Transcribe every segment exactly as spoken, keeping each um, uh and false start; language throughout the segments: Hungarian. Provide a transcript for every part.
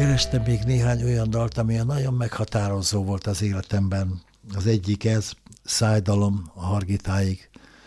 Kerestem még néhány olyan dalt, ami nagyon meghatározó volt az életemben. Az egyik ez, Szájdalom a Hargitáig.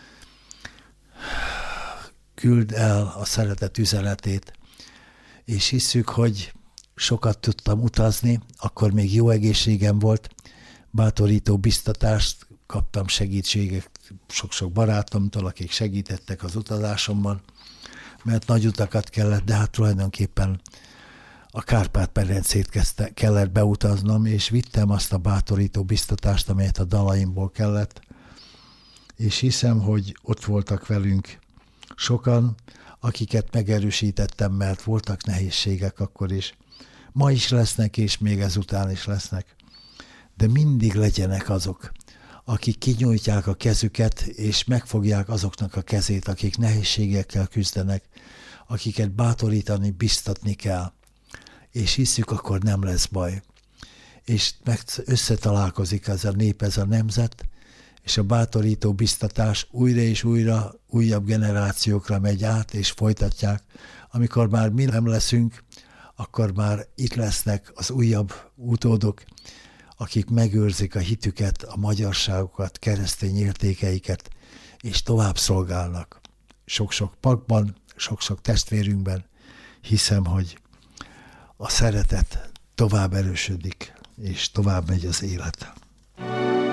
Küld el a szeretet üzenetét, és hisszük, hogy sokat tudtam utazni, akkor még jó egészségem volt, bátorító biztatást, kaptam segítséget sok-sok barátomtól, akik segítettek az utazásomban, mert nagy utakat kellett, de hát tulajdonképpen a Kárpát-medencét kezdte, kellett beutaznom, és vittem azt a bátorító biztatást, amelyet a dalaimból kellett, és hiszem, hogy ott voltak velünk sokan, akiket megerősítettem, mert voltak nehézségek akkor is. Ma is lesznek, és még ezután is lesznek. De mindig legyenek azok, akik kinyújtják a kezüket, és megfogják azoknak a kezét, akik nehézségekkel küzdenek, akiket bátorítani, biztatni kell. És hiszük, akkor nem lesz baj. És meg összetalálkozik ez a nép, ez a nemzet, és a bátorító biztatás újra és újra újabb generációkra megy át, és folytatják. Amikor már mi nem leszünk, akkor már itt lesznek az újabb utódok, akik megőrzik a hitüket, a magyarságukat, keresztény értékeiket, és tovább szolgálnak. Sok-sok pakban, sok-sok testvérünkben hiszem, hogy a szeretet tovább erősödik, és tovább megy az élet.